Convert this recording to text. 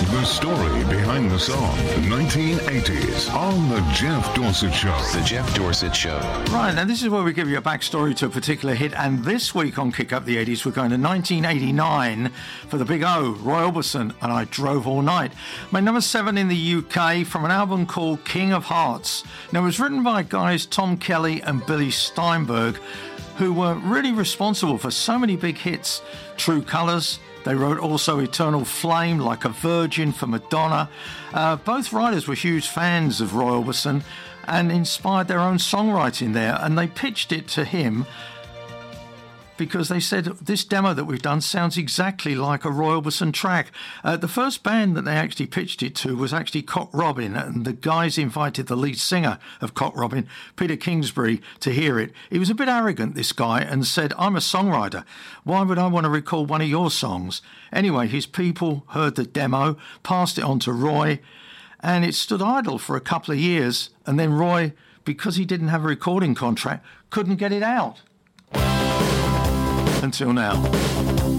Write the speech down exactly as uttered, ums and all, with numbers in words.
The story behind the song, nineteen eighties, on The Jeff Dorsett Show. The Jeff Dorsett Show. Right, now this is where we give you a backstory to a particular hit, and this week on Kick Up the eighties, we're going to nineteen eighty-nine for the Big O, Roy Orbison, and I Drove All Night. Made number seven in the U K from an album called King of Hearts. Now, it was written by guys Tom Kelly and Billy Steinberg, who were really responsible for so many big hits. True Colours. They wrote also Eternal Flame, Like a Virgin for Madonna. Uh, both writers were huge fans of Roy Orbison and inspired their own songwriting there, and they pitched it to him because they said, this demo that we've done sounds exactly like a Roy Orbison track. Uh, the first band that they actually pitched it to was actually Cock Robin, and the guys invited the lead singer of Cock Robin, Peter Kingsbury, to hear it. He was a bit arrogant, this guy, and said, I'm a songwriter. Why would I want to record one of your songs? Anyway, his people heard the demo, passed it on to Roy, and it stood idle for a couple of years, and then Roy, because he didn't have a recording contract, couldn't get it out. Until now.